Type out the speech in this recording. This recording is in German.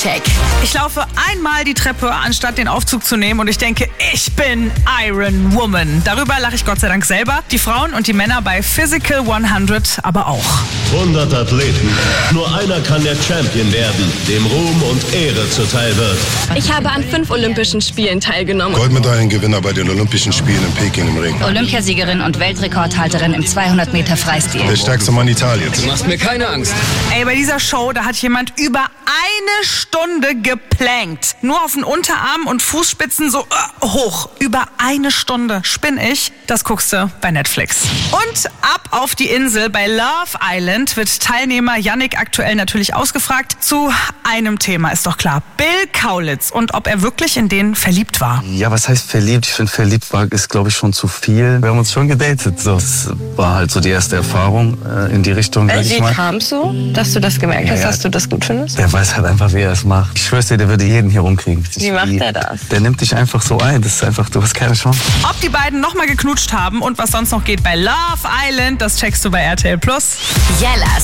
Check. Ich laufe einmal die Treppe, anstatt den Aufzug zu nehmen und ich denke, ich bin Iron Woman. Darüber lache ich Gott sei Dank selber. Die Frauen und die Männer bei Physical 100 aber auch. 100 Athleten. Nur einer kann der Champion werden, dem Ruhm und Ehre zuteil wird. Ich habe an 5 Olympischen Spielen teilgenommen. Goldmedaillengewinner bei den Olympischen Spielen in Peking im Ring. Olympiasiegerin und Weltrekordhalterin im 200 Meter Freistil. Der stärkste Mann Italiens. Du machst mir keine Angst. Ey, bei dieser Show, da hat jemand über 1 Stunde geplankt. Nur auf den Unterarm und Fußspitzen so hoch. Über 1 Stunde. Spinn ich? Das guckst du bei Netflix. Und ab auf die Insel. Bei Love Island wird Teilnehmer Yannick aktuell natürlich ausgefragt. Zu einem Thema ist doch klar. Bill Kaulitz und ob er wirklich in den verliebt war. Ja, was heißt verliebt? Ich finde, verliebt war, ist, glaube ich, schon zu viel. Wir haben uns schon gedatet. So. Das war halt so die erste Erfahrung in die Richtung. Wie kam es so, dass du das gemerkt hast, dass du das gut findest? Der weiß halt einfach, wie er es macht. Ich schwör's dir, der würde jeden hier rumkriegen. Wie macht er das? Der nimmt dich einfach so ein. Das ist einfach, du hast keine Chance. Ob die beiden nochmal geknutscht haben und was sonst noch geht bei Love Island, das checkst du bei RTL+. Jellas